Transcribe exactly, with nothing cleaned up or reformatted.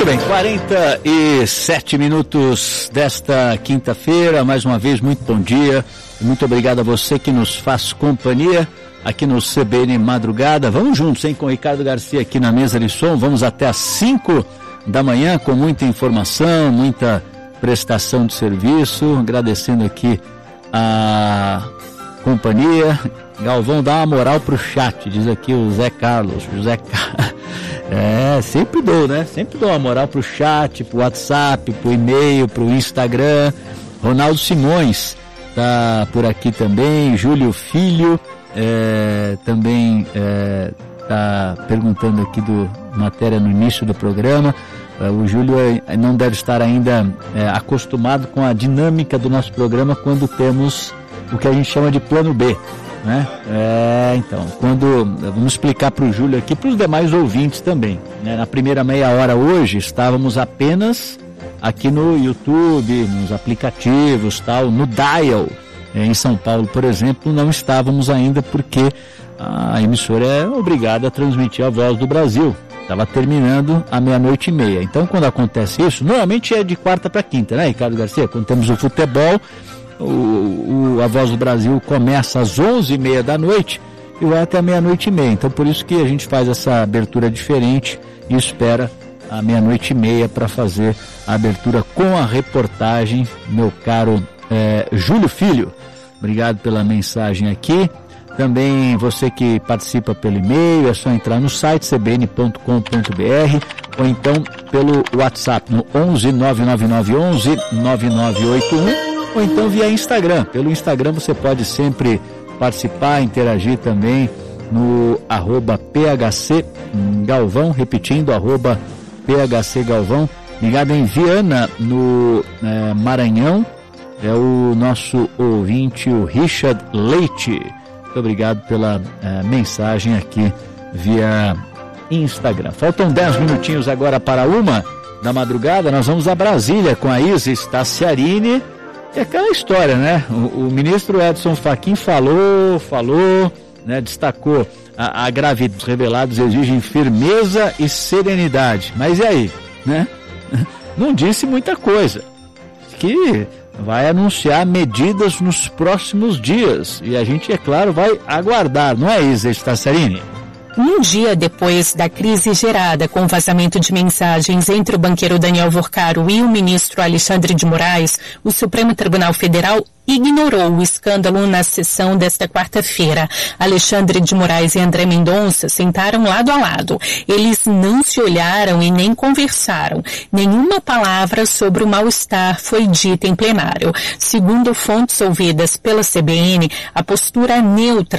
bem, quarenta e sete minutos desta quinta-feira, mais uma vez, muito bom dia, muito obrigado a você que nos faz companhia aqui no C B N Madrugada. Vamos juntos, hein, com o Ricardo Garcia aqui na mesa de som, vamos até às cinco da manhã com muita informação, muita prestação de serviço, agradecendo aqui a companhia. Galvão, dá uma moral pro chat, diz aqui o Zé Carlos, José Carlos. É, sempre dou, né? Sempre dou uma moral pro chat, pro WhatsApp, pro e-mail, pro Instagram. Ronaldo Simões tá por aqui também, Júlio Filho é, também é, tá perguntando aqui do matéria no início do programa. É, o Júlio é, não deve estar ainda é, acostumado com a dinâmica do nosso programa quando temos o que a gente chama de plano B. Né? É, então, quando vamos explicar para o Júlio aqui, para os demais ouvintes também, né? Na primeira meia hora hoje estávamos apenas aqui no YouTube, nos aplicativos, tal, no Dial, é, em São Paulo, por exemplo, não estávamos ainda porque a emissora é obrigada a transmitir a Voz do Brasil. Estava terminando à meia-noite e meia. Então, quando acontece isso, normalmente é de quarta para quinta, né, Ricardo Garcia? Quando temos o futebol, O, o, a Voz do Brasil começa às onze e meia da noite e vai até meia-noite e meia. Então, por isso que a gente faz essa abertura diferente e espera a meia-noite e meia para fazer a abertura com a reportagem, meu caro é, Júlio Filho. Obrigado pela mensagem aqui. Também você que participa pelo e-mail, é só entrar no site c b n ponto com ponto b r ou então pelo WhatsApp no onze nove nove nove onze nove nove oito um. Ou então via Instagram. Pelo Instagram você pode sempre participar, interagir também no arroba P H C Galvão, repetindo, arroba P H C Galvão. Ligado em Viana, no é, Maranhão, é o nosso ouvinte, o Richard Leite. Muito obrigado pela é, mensagem aqui via Instagram. Faltam dez minutinhos agora para uma da madrugada. Nós vamos a Brasília com a Isis Tassiarini. É aquela história, né? O, o ministro Edson Fachin falou, falou, né? Destacou a, a gravidez. Os revelados exigem firmeza e serenidade. Mas e aí, né? Não disse muita coisa. Que vai anunciar medidas nos próximos dias. E a gente, é claro, vai aguardar, não é, Isa Stacerini? Um dia depois da crise gerada com o vazamento de mensagens entre o banqueiro Daniel Vorcaro e o ministro Alexandre de Moraes, o Supremo Tribunal Federal ignorou o escândalo na sessão desta quarta-feira. Alexandre de Moraes e André Mendonça sentaram lado a lado. Eles não se olharam e nem conversaram. Nenhuma palavra sobre o mal-estar foi dita em plenário. Segundo fontes ouvidas pela C B N, a postura neutra